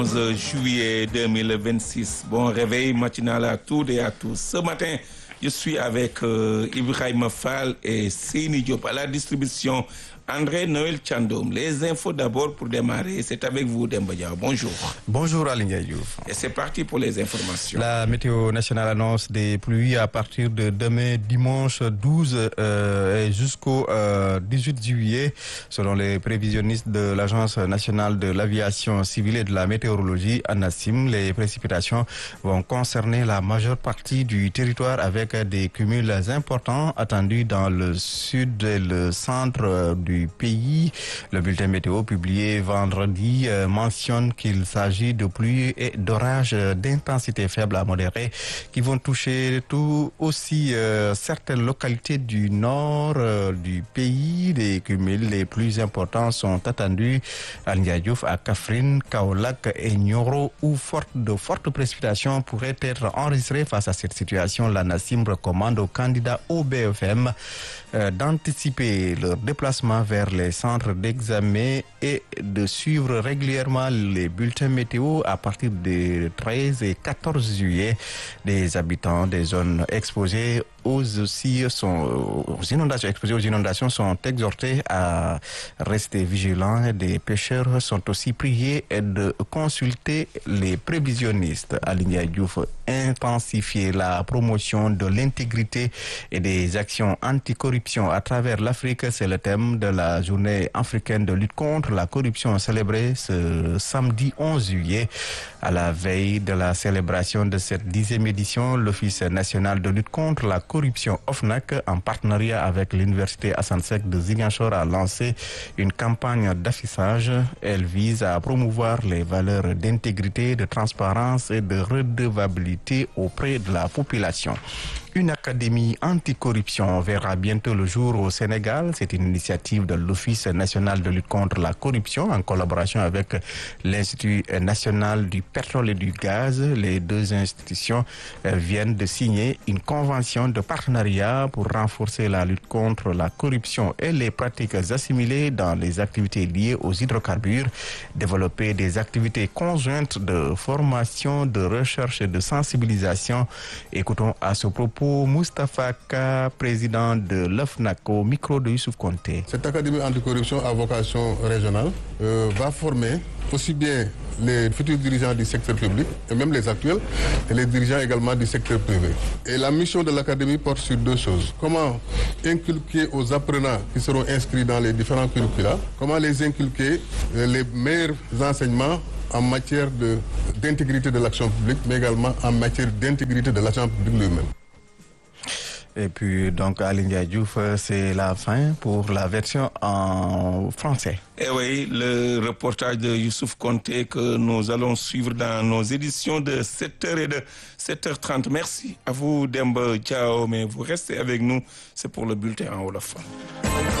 11 juillet 2026. Bon réveil matinal à toutes et à tous. Ce matin, je suis avec Ibrahima Fall et Seyni Diop à la distribution. André Noël Tchandoum. Les infos d'abord pour démarrer. C'est avec vous, Demba Diaw. Bonjour. Bonjour, Alinga Diouf. Et c'est parti pour les informations. La météo nationale annonce des pluies à partir de demain, dimanche 12 et jusqu'au 18 juillet. Selon les prévisionnistes de l'Agence nationale de l'aviation civile et de la météorologie, ANACIM, les précipitations vont concerner la majeure partie du territoire avec des cumuls importants attendus dans le sud et le centre du pays. Le bulletin météo publié vendredi mentionne qu'il s'agit de pluies et d'orages d'intensité faible à modérée qui vont toucher tout aussi certaines localités du nord du pays. Les cumuls les plus importants sont attendus à Ndiadiouf, à Kaffrine, Kaolack et Nioro où de fortes précipitations pourraient être enregistrées. Face à cette situation, l'ANACIM recommande aux candidats au BFM d'anticiper leur déplacement vers les centres d'examen et de suivre régulièrement les bulletins météo à partir du 13 et 14 juillet. Les habitants des zones exposées aux inondations sont exhortés à rester vigilants. Des pêcheurs sont aussi priés de consulter les prévisionnistes. Alinga Diouf, intensifier la promotion de l'intégrité et des actions anticorruption à travers l'Afrique, c'est le thème de la journée africaine de lutte contre la corruption célébrée ce samedi 11 juillet. À la veille de la célébration de cette 10e édition, l'Office national de lutte contre la corruption OFNAC, en partenariat avec l'Université Assane Seck de Ziguinchor, a lancé une campagne d'affichage. Elle vise à promouvoir les valeurs d'intégrité, de transparence et de redevabilité auprès de la population. Une académie anticorruption verra bientôt le jour au Sénégal. C'est une initiative de l'Office national de lutte contre la corruption en collaboration avec l'Institut national du pétrole et du gaz. Les deux institutions viennent de signer une convention de partenariat pour renforcer la lutte contre la corruption et les pratiques assimilées dans les activités liées aux hydrocarbures, développer des activités conjointes de formation, de recherche et de sensibilisation. Écoutons à ce propos Moustapha Ka, président de l'OFNAC, au micro de Youssouf Konté. Cette académie anticorruption à vocation régionale va former aussi bien les futurs dirigeants du secteur public et même les actuels et les dirigeants également du secteur privé. Et la mission de l'académie porte sur deux choses. Comment inculquer aux apprenants qui seront inscrits dans les différents curricula, comment les inculquer les meilleurs enseignements en matière d'intégrité de l'action publique, mais également en matière d'intégrité de l'agent public lui-même. Et puis, donc, Alinga Diouf, c'est la fin pour la version en français. Et oui, le reportage de Youssouf Konté que nous allons suivre dans nos éditions de 7h et de 7h30. Merci à vous, Demba Diaw, mais vous restez avec nous. C'est pour le bulletin en wolof.